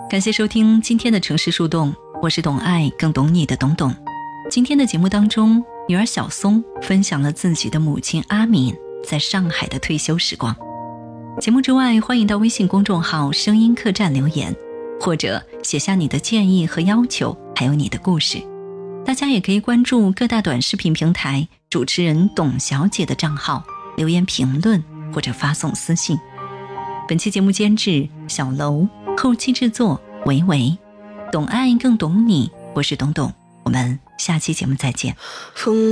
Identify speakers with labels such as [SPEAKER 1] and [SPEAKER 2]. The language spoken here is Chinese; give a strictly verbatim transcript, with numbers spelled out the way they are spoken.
[SPEAKER 1] 感谢收听今天的城市树洞，我是懂爱更懂你的懂懂。今天的节目当中，女儿小松分享了自己的母亲阿敏在上海的退休时光。节目之外，欢迎到微信公众号声音客栈留言，或者写下你的建议和要求，还有你的故事。大家也可以关注各大短视频平台主持人董小姐的账号，留言评论或者发送私信。本期节目监制小楼，后期制作维维，懂爱更懂你，我是董董，我们下期节目再见。